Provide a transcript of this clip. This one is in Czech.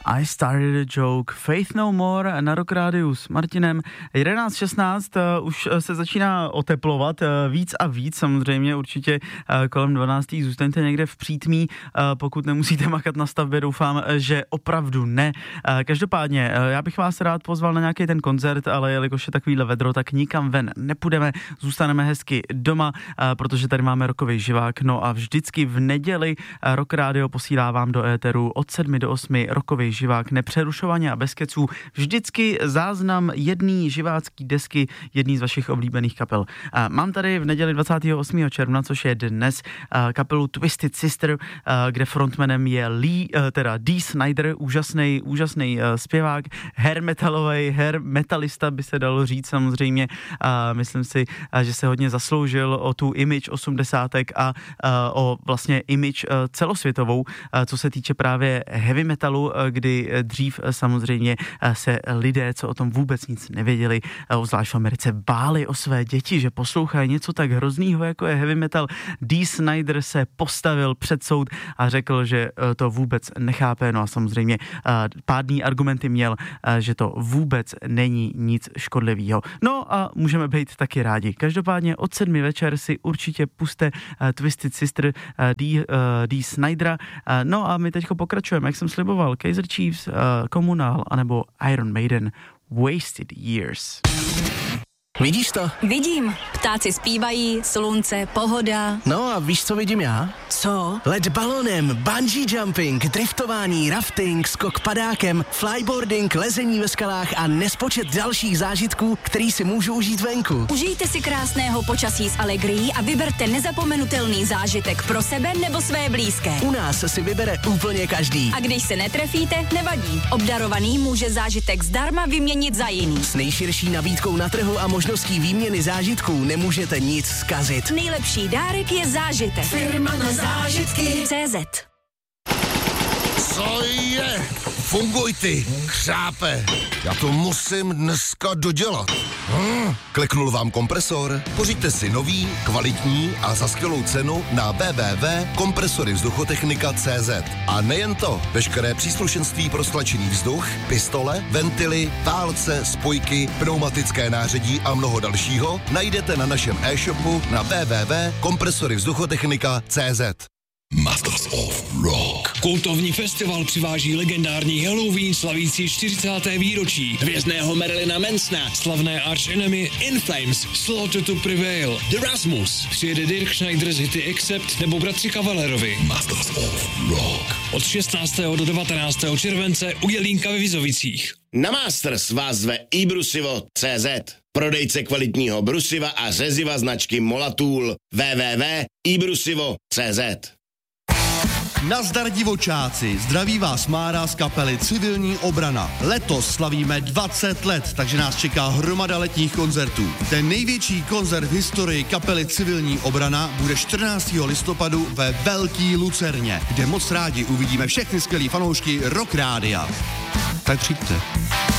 I started a joke. Faith No More na Rock Rádiu s Martinem. 11:16 už se začíná oteplovat víc a víc, samozřejmě určitě kolem 12. zůstaňte někde v přítmí, pokud nemusíte makat na stavbě, doufám, že opravdu ne. Každopádně, já bych vás rád pozval na nějaký ten koncert, ale jelikož je takovýhle vedro, tak nikam ven nepůjdeme, zůstaneme hezky doma, protože tady máme rockový živák, no a vždycky v neděli Rock Rádio posílá vám do éteru od 7 do 8 rockový živák nepřerušovaně a bez keců, vždycky záznam jedný živácký desky, jedný z vašich oblíbených kapel. Mám tady v neděli 28. června, což je dnes, kapelu Twisted Sister, kde frontmanem je Dee Snider, úžasný zpěvák, hair metalista by se dalo říct samozřejmě. Myslím si, že se hodně zasloužil o tu image 80. a o vlastně image celosvětovou, co se týče právě heavy metalu, kdy dřív samozřejmě se lidé, co o tom vůbec nic nevěděli, zvlášť v Americe, báli o své děti, že poslouchají něco tak hroznýho, jako je heavy metal. Dee Snider se postavil před soud a řekl, že to vůbec nechápe, no a samozřejmě pádný argumenty měl, že to vůbec není nic škodlivého. No a můžeme být taky rádi. Každopádně od 7 večer si určitě puste Twisted Sister Dee Snidera. No a my teďko pokračujeme, jak jsem sliboval, Kaiser Chiefs, Communal anebo Iron Maiden, Wasted Years. Vidíš to? Vidím. Ptáci zpívají, slunce, pohoda. No a víš, co vidím já? Co? Let balonem, bungee jumping, driftování, rafting, skok padákem, flyboarding, lezení ve skalách a nespočet dalších zážitků, který si můžu užít venku. Užijte si krásného počasí s Allegrií a vyberte nezapomenutelný zážitek pro sebe nebo své blízké. U nás si vybere úplně každý. A když se netrefíte, nevadí. Obdarovaný může zážitek zdarma vyměnit za jiný. S nejširší nabídkou na trhu a možností výměny zážitků nemůžete nic zkazit. Nejlepší dárek je zážitek. Firma na zážitky. CZ. Co je? Funguj ty, křápe. Já to musím dneska dodělat. Kliknul vám kompresor? Pořiďte si nový, kvalitní a za skvělou cenu na www.kompresoryvzduchotechnika.cz. A nejen to, veškeré příslušenství pro stlačený vzduch, pistole, ventily, válce, spojky, pneumatické nářadí a mnoho dalšího najdete na našem e-shopu na www.kompresoryvzduchotechnika.cz. Masters of Rock. Kultovní festival přiváží legendární Halloween slavící 40. výročí, hvězdného Marilyna Mansona, slavné Arch Enemy, In Flames, Slaughter to Prevail, The Rasmus, přijede Dirk Schneider z hity Accept nebo bratři Cavalerovi. Masters of Rock. Od 16. do 19. července u Jelínka ve Vizovicích. Na Masters vás zve iBrusivo.cz, prodejce kvalitního brusiva a řeziva značky Molatool. www.ibrusivo.cz. Nazdar divočáci, zdraví vás Mára z kapely Civilní obrana. Letos slavíme 20 let, takže nás čeká hromada letních koncertů. Ten největší koncert v historii kapely Civilní obrana bude 14. listopadu ve Velký Lucerně, kde moc rádi uvidíme všechny skvělý fanoušky Rock Rádia. Tak přijďte.